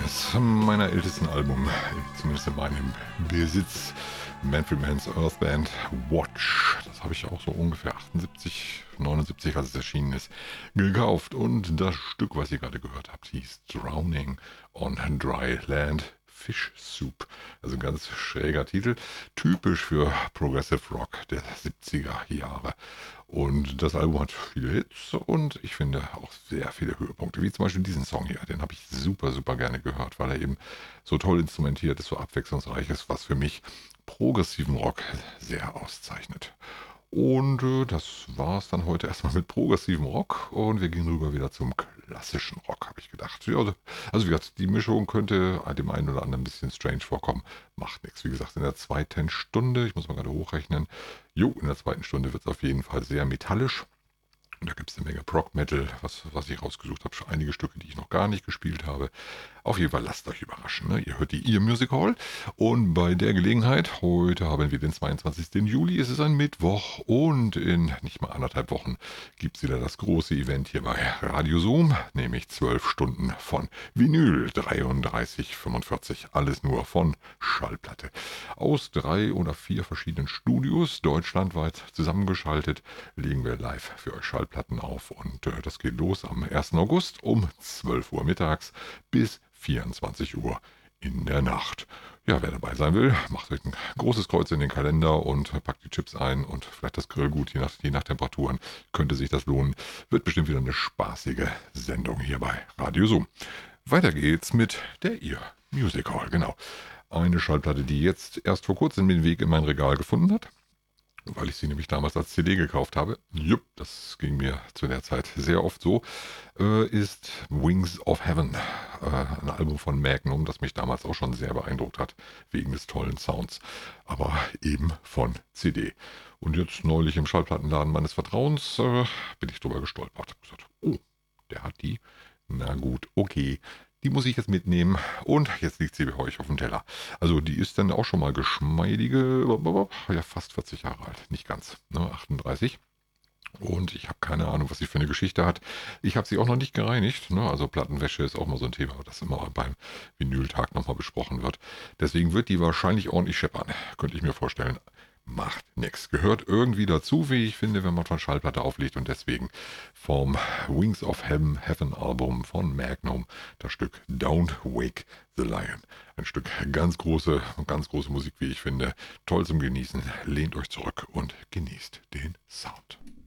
eines meiner ältesten Alben, zumindest in meinem Besitz. Manfred Mann's Earth Band Watch. Das habe ich auch so ungefähr 78, 79, als es erschienen ist, gekauft. Und das Stück, was ihr gerade gehört habt, hieß Drowning on Dry Land Fish Soup. Also ein ganz schräger Titel, typisch für Progressive Rock der 70er Jahre. Und das Album hat viele Hits und ich finde auch sehr viele Höhepunkte, wie zum Beispiel diesen Song hier. Den habe ich super, super gerne gehört, weil er eben so toll instrumentiert ist, so abwechslungsreich ist, was für mich progressiven Rock sehr auszeichnet. Und das war es dann heute erstmal mit progressivem Rock und wir gehen rüber wieder zum klassischen Rock, habe ich gedacht. Ja, also wie gesagt, die Mischung könnte dem einen oder anderen ein bisschen strange vorkommen. Macht nichts. Wie gesagt, in der zweiten Stunde, ich muss mal gerade hochrechnen, in der zweiten Stunde wird es auf jeden Fall sehr metallisch. Und da gibt es eine Menge Prog-Metal, was ich rausgesucht habe. Schon einige Stücke, die ich noch gar nicht gespielt habe. Auf jeden Fall lasst euch überraschen. Ne? Ihr hört die Ihr Music Hall. Und bei der Gelegenheit, heute haben wir den 22. Juli, es ist ein Mittwoch. Und in nicht mal anderthalb Wochen gibt es wieder das große Event hier bei Radio Zoom. Nämlich 12 Stunden von Vinyl 33,45. Alles nur von Schallplatte. Aus 3 oder 4 verschiedenen Studios, deutschlandweit zusammengeschaltet, legen wir live für euch Schallplatten auf. Und das geht los am 1. August um 12 Uhr mittags bis 24 Uhr in der Nacht. Ja, wer dabei sein will, macht euch ein großes Kreuz in den Kalender und packt die Chips ein und vielleicht das Grillgut, je nach Temperaturen, könnte sich das lohnen. Wird bestimmt wieder eine spaßige Sendung hier bei Radio Zoom. Weiter geht's mit der Ihr Music Hall, genau. Eine Schallplatte, die jetzt erst vor kurzem den Weg in mein Regal gefunden hat, weil ich sie nämlich damals als CD gekauft habe. Jupp, das ging mir zu der Zeit sehr oft so, ist Wings of Heaven, ein Album von Magnum, das mich damals auch schon sehr beeindruckt hat, wegen des tollen Sounds, aber eben von CD. Und jetzt neulich im Schallplattenladen meines Vertrauens bin ich drüber gestolpert. Hab gesagt, oh, der hat die. Na gut, okay. Die muss ich jetzt mitnehmen und jetzt liegt sie bei euch auf dem Teller. Also die ist dann auch schon mal geschmeidige, ja fast 40 Jahre alt, nicht ganz, ne, 38. Und ich habe keine Ahnung, was sie für eine Geschichte hat. Ich habe sie auch noch nicht gereinigt. Ne? Also Plattenwäsche ist auch mal so ein Thema, das immer beim Vinyltag nochmal besprochen wird. Deswegen wird die wahrscheinlich ordentlich scheppern, könnte ich mir vorstellen. Macht nix. Gehört irgendwie dazu, wie ich finde, wenn man von Schallplatte auflegt. Und deswegen vom Wings of Heaven Album von Magnum das Stück Don't Wake the Lion. Ein Stück ganz große Musik, wie ich finde. Toll zum Genießen. Lehnt euch zurück und genießt den Sound.